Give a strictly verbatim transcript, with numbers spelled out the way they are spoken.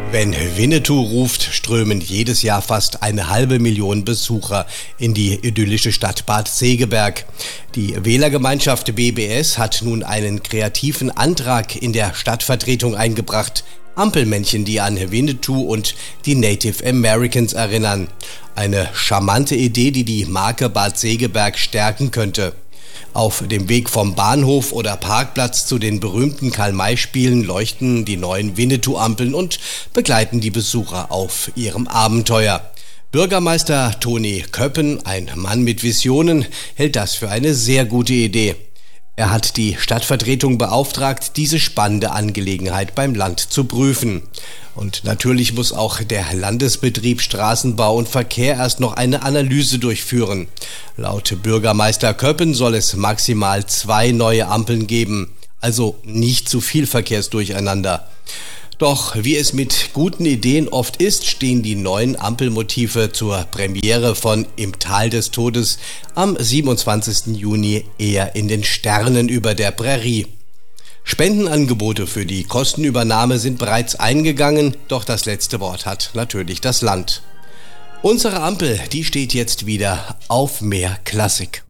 Wenn Winnetou ruft, strömen jedes Jahr fast eine halbe Million Besucher in die idyllische Stadt Bad Segeberg. Die Wählergemeinschaft B B S hat nun einen kreativen Antrag in der Stadtvertretung eingebracht. Ampelmännchen, die an Winnetou und die Native Americans erinnern. Eine charmante Idee, die die Marke Bad Segeberg stärken könnte. Auf dem Weg vom Bahnhof oder Parkplatz zu den berühmten Karl-May-Spielen leuchten die neuen Winnetou-Ampeln und begleiten die Besucher auf ihrem Abenteuer. Bürgermeister Toni Köppen, ein Mann mit Visionen, hält das für eine sehr gute Idee. Er hat die Stadtvertretung beauftragt, diese spannende Angelegenheit beim Land zu prüfen. Und natürlich muss auch der Landesbetrieb Straßenbau und Verkehr erst noch eine Analyse durchführen. Laut Bürgermeister Köppen soll es maximal zwei neue Ampeln geben, also nicht zu viel Verkehrsdurcheinander. Doch wie es mit guten Ideen oft ist, stehen die neuen Ampelmotive zur Premiere von Im Tal des Todes am siebenundzwanzigsten Juni eher in den Sternen über der Prärie. Spendenangebote für die Kostenübernahme sind bereits eingegangen, doch das letzte Wort hat natürlich das Land. Unsere Ampel, die steht jetzt wieder auf mehr Klassik.